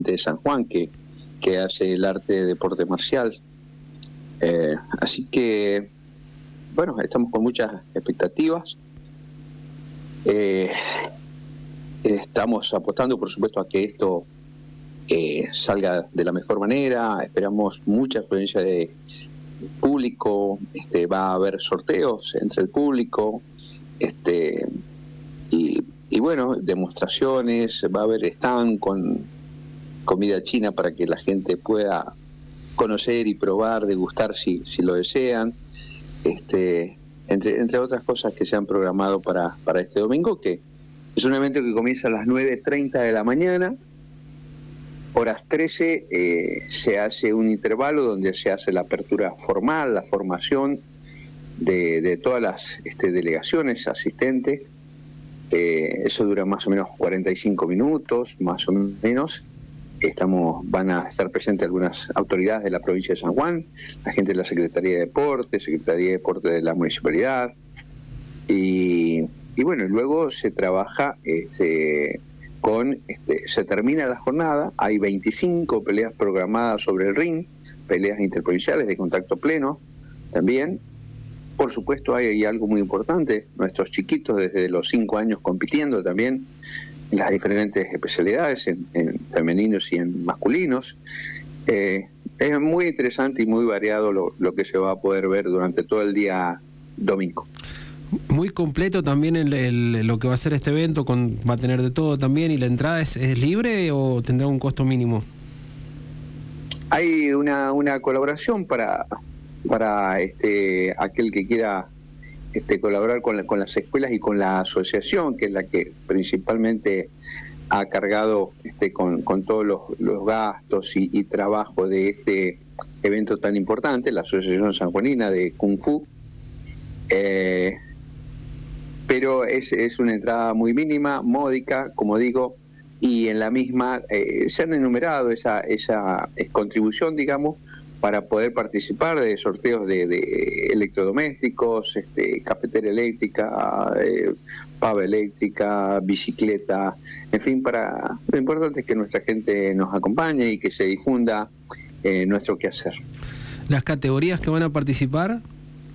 de San Juan, que hace el arte de deporte marcial. Así que, bueno, estamos con muchas expectativas. Estamos apostando, por supuesto, a que esto salga de la mejor manera. Esperamos mucha afluencia de público. Va a haber sorteos entre el público, y bueno, demostraciones. Va a haber stand con comida china para que la gente pueda conocer y probar, degustar si lo desean, entre otras cosas que se han programado para este domingo, que es un evento que comienza a las 9:30 de la mañana. Horas 13 se hace un intervalo donde se hace la apertura formal, la formación de todas las delegaciones asistentes. Eso dura más o menos 45 minutos, más o menos. Van a estar presentes algunas autoridades de la provincia de San Juan, la gente de la Secretaría de Deporte de la Municipalidad, y bueno, luego se trabaja se termina la jornada. Hay 25 peleas programadas sobre el ring, peleas interprovinciales de contacto pleno también. Por supuesto, hay algo muy importante: nuestros chiquitos desde los 5 años compitiendo también en las diferentes especialidades, en femeninos y en masculinos. Es muy interesante y muy variado lo que se va a poder ver durante todo el día domingo. Muy completo también lo que va a ser este evento, va a tener de todo también. ¿Y la entrada es libre o tendrá un costo mínimo? Hay una colaboración para aquel que quiera colaborar con las escuelas y con la asociación, que es la que principalmente ha cargado con todos los gastos y trabajo de este evento tan importante, la Asociación Sanjuanina de Kung Fu. Pero es una entrada muy mínima, módica, como digo, y en la misma se han enumerado esa contribución, digamos, para poder participar de sorteos de electrodomésticos, cafetera eléctrica, pava eléctrica, bicicleta, en fin. Lo importante es que nuestra gente nos acompañe y que se difunda nuestro quehacer. ¿Las categorías que van a participar?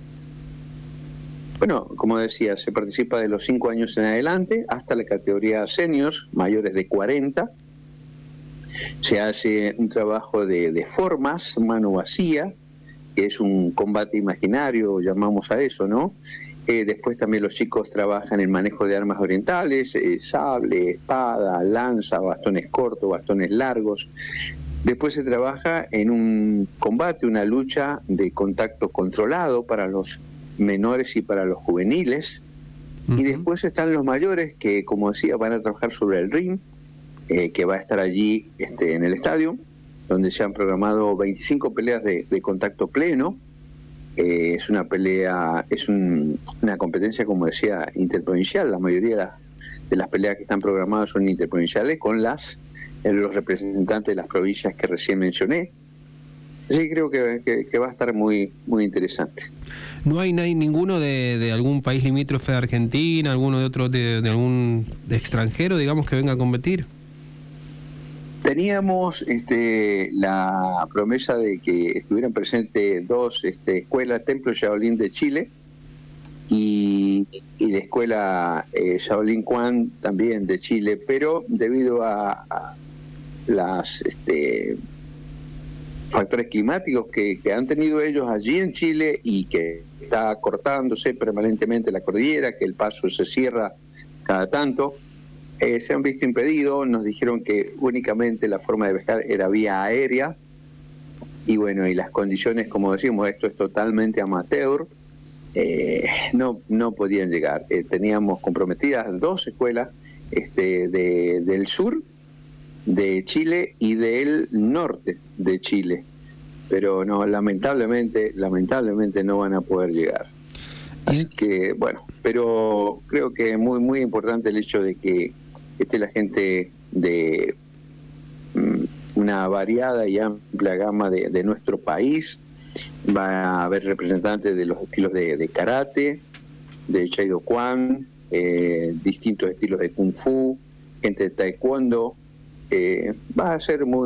Bueno, como decía, se participa de los 5 años en adelante hasta la categoría seniors, mayores de 40. Se hace un trabajo de formas, mano vacía, que es un combate imaginario, llamamos a eso, ¿no? Después también los chicos trabajan en manejo de armas orientales, sable, espada, lanza, bastones cortos, bastones largos. Después se trabaja en un combate, una lucha de contacto controlado para los menores y para los juveniles. Y después están los mayores que, como decía, van a trabajar sobre el ring, que va a estar allí en el estadio, donde se han programado 25 peleas de contacto pleno. Es una una competencia, como decía, interprovincial. La mayoría de las peleas que están programadas son interprovinciales, con los representantes de las provincias que recién mencioné. Así que creo que va a estar muy, muy interesante. ¿No hay ninguno de algún país limítrofe de Argentina, alguno de otro de algún extranjero, digamos, que venga a competir? Teníamos la promesa de que estuvieran presentes 2 escuelas, Templo Shaolin de Chile y la escuela Shaolin Quan también de Chile, pero debido a las factores climáticos que han tenido ellos allí en Chile, y que está cortándose permanentemente la cordillera, que el paso se cierra cada tanto, se han visto impedidos. Nos dijeron que únicamente la forma de viajar era vía aérea, y bueno, y las condiciones, como decimos, esto es totalmente amateur, no podían llegar. Teníamos comprometidas 2 escuelas del sur de Chile y del norte de Chile, pero no, lamentablemente no van a poder llegar. Así que bueno, pero creo que es muy, muy importante el hecho de que esté la gente de una variada y amplia gama de nuestro país. Va a haber representantes de los estilos de karate, de Chaido Kwan, distintos estilos de Kung Fu, gente de Taekwondo, va a ser muy